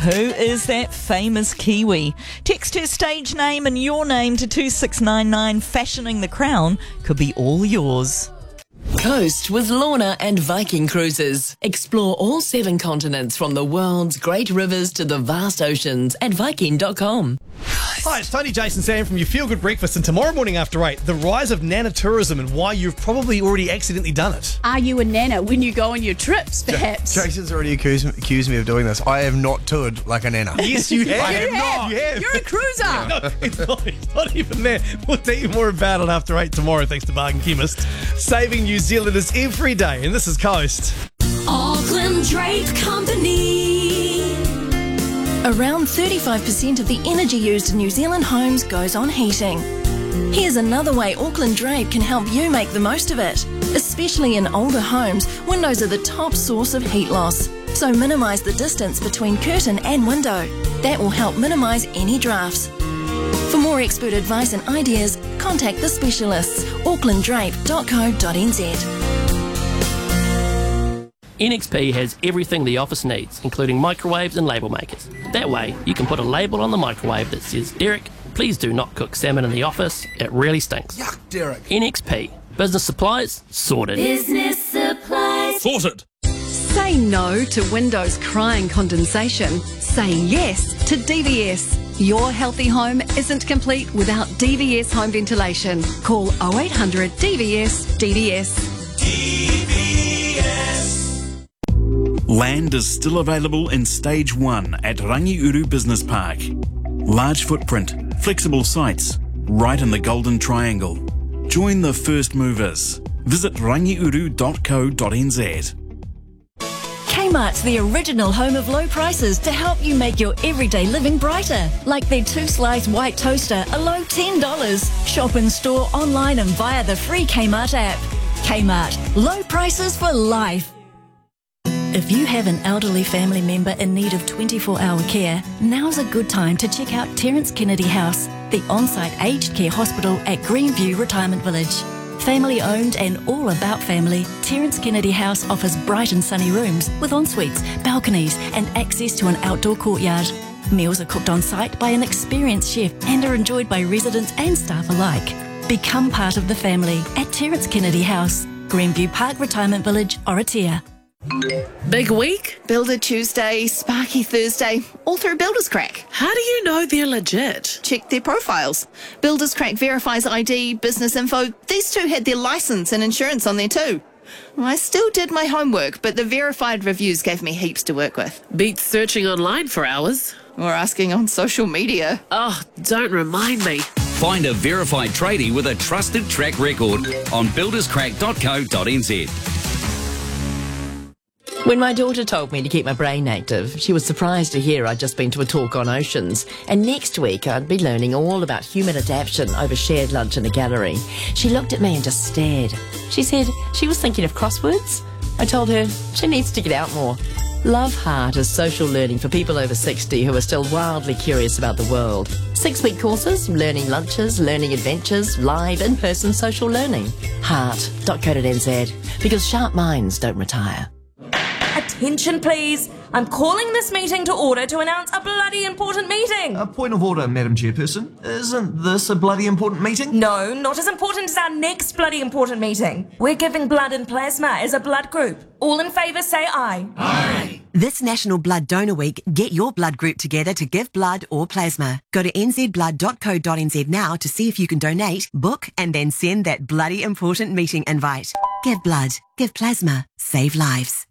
Who is that famous Kiwi? Text her stage name and your name to 2699. Fashioning the crown could be all yours. Coast with Lorna and Viking Cruises. Explore all 7 continents from the world's great rivers to the vast oceans at Viking.com. Hi, it's Tony, Jason, Sam from your Feel Good Breakfast, and tomorrow morning after 8, the rise of nana tourism and why you've probably already accidentally done it. Are you a nana when you go on your trips, perhaps? Jason's already accused me of doing this. I have not toured like a nana. Yes, you have. I have not. You have. You're a cruiser. No, it's not even there. We'll tell you more about it after 8 tomorrow, thanks to Bargain Chemist. Saving New Zealanders every day, and this is Coast. Auckland Drape Company. Around 35% of the energy used in New Zealand homes goes on heating. Here's another way Auckland Drape can help you make the most of it. Especially in older homes, windows are the top source of heat loss. So minimise the distance between curtain and window. That will help minimise any drafts. For more expert advice and ideas, contact the specialists, aucklanddrape.co.nz. NXP has everything the office needs, including microwaves and label makers. That way, you can put a label on the microwave that says, "Derek, please do not cook salmon in the office. It really stinks." Yuck, Derek. NXP. Business supplies? Sorted. Business supplies. Sorted. Say no to windows crying condensation. Say yes to DVS. Your healthy home isn't complete without DVS home ventilation. Call 0800 DVS DDS. Land is still available in Stage 1 at Rangiuru Business Park. Large footprint, flexible sites, right in the Golden Triangle. Join the first movers. Visit rangiuru.co.nz. Kmart's the original home of low prices to help you make your everyday living brighter. Like their 2-slice white toaster, a low $10. Shop in store, online and via the free Kmart app. Kmart, low prices for life. If you have an elderly family member in need of 24-hour care, now's a good time to check out Terence Kennedy House, the on-site aged care hospital at Greenview Retirement Village. Family owned and all about family, Terence Kennedy House offers bright and sunny rooms with en-suites, balconies and access to an outdoor courtyard. Meals are cooked on site by an experienced chef and are enjoyed by residents and staff alike. Become part of the family at Terence Kennedy House, Greenview Park Retirement Village, Oratia. Big week? Builder Tuesday, Sparky Thursday, all through Builders Crack. How do you know they're legit? Check their profiles. Builders Crack verifies ID, business info. These two had their license and insurance on there too. I still did my homework, but the verified reviews gave me heaps to work with. Beats searching online for hours. Or asking on social media. Oh, don't remind me. Find a verified tradie with a trusted track record on builderscrack.co.nz. When my daughter told me to keep my brain active, she was surprised to hear I'd just been to a talk on oceans, and next week I'd be learning all about human adaptation over shared lunch in a gallery. She looked at me and just stared. She said she was thinking of crosswords. I told her she needs to get out more. Love Heart is social learning for people over 60 who are still wildly curious about the world. 6-week courses, learning lunches, learning adventures, live in-person social learning. Heart.co.nz, because sharp minds don't retire. Attention, please. I'm calling this meeting to order to announce a bloody important meeting. A point of order, Madam Chairperson. Isn't this a bloody important meeting? No, not as important as our next bloody important meeting. We're giving blood and plasma as a blood group. All in favour say aye. Aye. This National Blood Donor Week, get your blood group together to give blood or plasma. Go to nzblood.co.nz now to see if you can donate, book and then send that bloody important meeting invite. Give blood, give plasma, save lives.